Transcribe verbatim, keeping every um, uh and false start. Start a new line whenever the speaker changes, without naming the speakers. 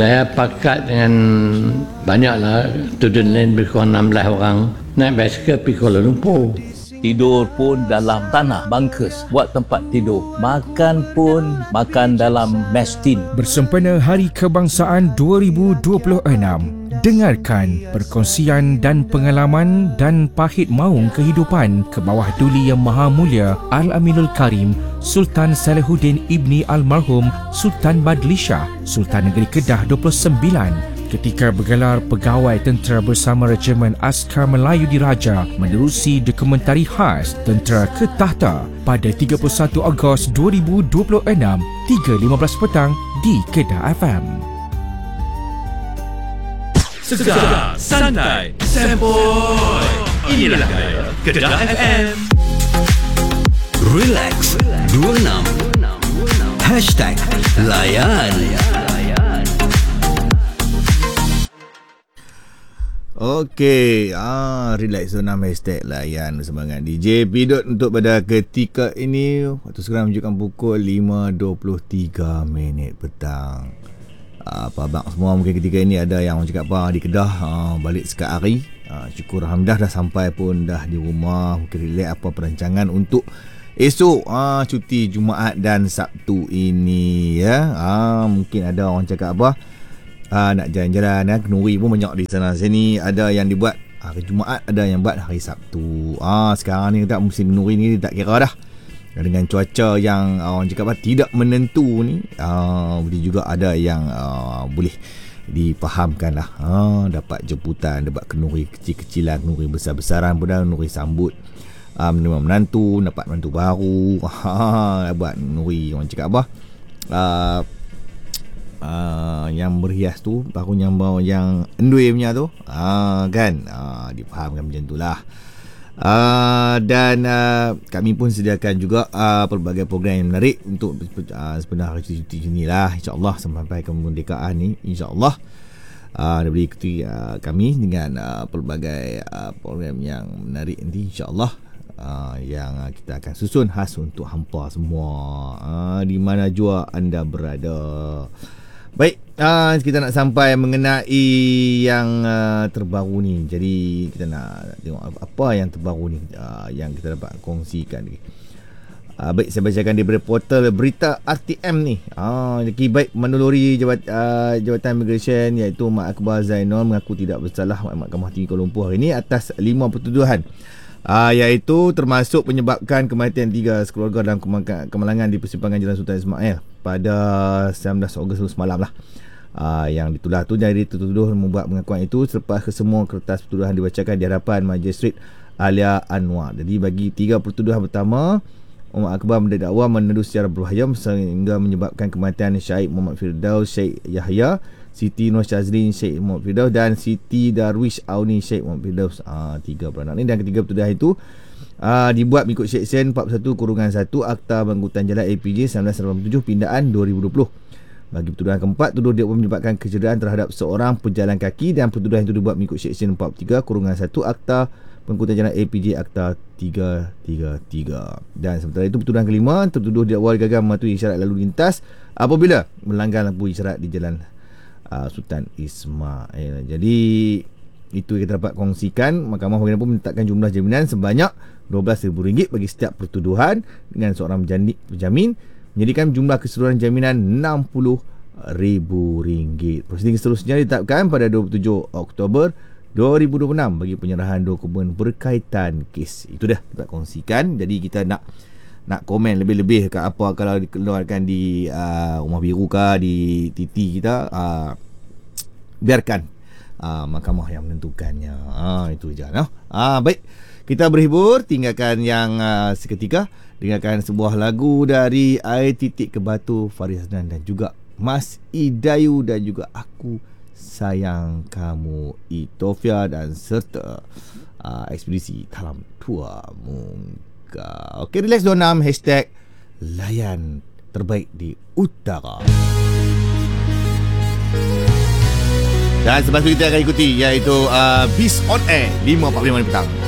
Saya pakat dengan banyaklah student lain lebih kurang enam belas orang naik basikal pergi Kuala Lumpur.
Tidur pun dalam tanah, bunkers, buat tempat tidur. Makan pun makan dalam mess tin.
Bersempena Hari Kebangsaan dua ribu dua puluh enam, dengarkan perkongsian dan pengalaman dan pahit maung kehidupan ke bawah duli Yang Maha Mulia Al-Aminul Karim Sultan Salihuddin Ibni Almarhum Sultan Badlishah, Sultan Negeri Kedah dua puluh sembilan, ketika bergelar pegawai tentera bersama Regimen Askar Melayu Diraja menerusi dokumentari khas Tentera ke Tahta pada tiga puluh satu Ogos dua ribu dua puluh enam, tiga lima belas petang di Kedah F M.
Segar, santai, sempoi. Inilah gaya Kedah F M.
Relax dua puluh enam Hashtag Layan. Okey, ah, relax zona hashtag Layan bersama dengan D J Pidot untuk pada ketika ini. Waktu sekarang menunjukkan pukul lima dua puluh tiga minit petang. Ah, apa abang semua mungkin ketika ini ada yang orang cakap apa di Kedah, ah, balik sekat hari. Ah, syukur alhamdulillah dah sampai pun dah di rumah. Mungkin relax apa perancangan untuk esok, ah, cuti Jumaat dan Sabtu ini ya. Ah, mungkin ada orang cakap apa, Ah, nak jalan-jalan ya. Kenuri pun banyak di sana sini. Ada yang dibuat hari Jumaat, ada yang buat hari Sabtu. Ah, sekarang ni tak musim kenuri ni tak kira dah. Dengan cuaca yang orang cakap apa tidak menentu ni, ah, boleh juga ada yang ah, boleh difahamkan lah. Ah, dapat jemputan, dapat kenuri kecil-kecilan, kenuri besar-besaran pun dah, kenuri sambut ah, menerima menantu, dapat menantu baru. Ah, buat kenuri orang cakap apa, Ah, Uh, yang berhias tu, baru yang bawa yang endui punya tu, uh, kan, uh, difahamkan macam tu lah. Uh, dan uh, kami pun sediakan juga uh, pelbagai program yang menarik untuk uh, sebenarnya cuti-cuti ni lah, insyaAllah sampai kemerdekaan ni, insyaAllah uh, diberi cuti uh, kami dengan uh, pelbagai uh, program yang menarik nanti, insyaAllah. Uh, yang kita akan susun khas untuk hampa semua, uh, di mana jua anda berada. Baik, uh, kita nak sampai mengenai yang uh, terbaru ni. Jadi kita nak tengok apa yang terbaru ni, uh, yang kita dapat kongsikan ni. Uh, baik, saya bacakan daripada portal berita R T M ni. Uh, jadi baik, menuluri jabat, uh, Jabatan Immigration iaitu Mak Akbar Zainal mengaku tidak bersalah Mahkamah Tinggi Kuala Lumpur hari ini atas lima pertuduhan. Uh, iaitu termasuk penyebabkan kematian tiga sekeluarga dalam kemalangan di persimpangan Jalan Sultan Ismail pada sembilan belas Ogos semalam lah. Uh, yang ditulah tu dari tertuduh membuat pengakuan itu selepas kesemua kertas pertuduhan dibacakan di hadapan Magistrate Alia Anwar. Jadi bagi tiga pertuduhan pertama, Umar Akbar mendakwa menuduh secara berhayam sehingga menyebabkan kematian Syed Muhammad Firdaus Syed Yahya, Siti Nur Syazlin Syed Muhammad Firdaus dan Siti Darwish Auni Syed Muhammad Firdaus. Ah, tiga beranak ni. Dan ketiga pertuduhan itu ah, dibuat mengikut Seksyen empat puluh satu kurungan satu Akta Bangkutan Jalan A P J sembilan belas lapan puluh tujuh Pindaan dua ribu dua puluh. Bagi pertuduhan keempat, tuduh dia menyebabkan kecederaan terhadap seorang pejalan kaki, dan pertuduhan itu dibuat mengikut Seksyen empat puluh tiga kurungan satu Akta Bangkutan Jalan A P J Akta tiga tiga tiga. Dan sementara itu pertuduhan kelima, tertuduh didakwa gagal mematuhi isyarat lalu lintas apabila melanggar lampu isyarat di Jalan Uh, Sultan Ismail. Jadi itu kita dapat kongsikan. Mahkamah Pengadilan pun menetapkan jumlah jaminan sebanyak dua belas ribu ringgit bagi setiap pertuduhan dengan seorang penjamin, menjadikan jumlah keseluruhan jaminan enam puluh ribu ringgit. Prosedur seterusnya ditetapkan pada dua puluh tujuh Oktober dua ribu dua puluh enam bagi penyerahan dokumen berkaitan kes. Itu dah dapat kongsikan. Jadi kita nak nak komen lebih-lebih ke apa kalau dikeluarkan di uh, Rumah Biru ke di T T kita, uh, biarkan uh, mahkamah yang menentukannya. uh, Itu je no? uh, Baik, kita berhibur, tinggalkan yang uh, seketika. Dengarkan sebuah lagu dari Air Titik ke Batu, Faris Hasnan dan juga Mas Idayu, dan juga Aku Sayang Kamu Ethiopia, dan serta uh, Ekspedisi Talam Tua Mungka. Okey, relax dua puluh enam hashtag Layan terbaik di Utara. Dan sebab itu kita akan ikuti iaitu uh, Beast on Air lima empat puluh lima petang.